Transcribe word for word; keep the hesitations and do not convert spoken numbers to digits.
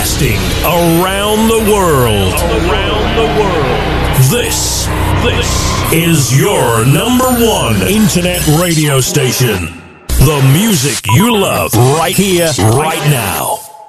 Broadcasting around the world. Around the world. This, this is your number one internet radio station. The music you love right here, right now.